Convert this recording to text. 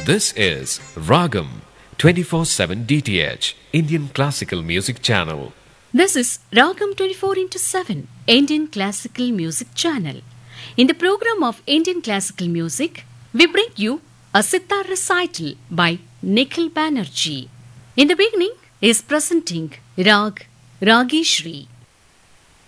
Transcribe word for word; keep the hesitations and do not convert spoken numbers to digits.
This is Ragam twenty-four seven D T H, Indian Classical Music Channel. This is Ragam twenty-four into seven, Indian Classical Music Channel. In the program of Indian Classical Music, we bring you a sitar recital by Nikhil Banerjee. In the beginning is presenting Rag Rageshri.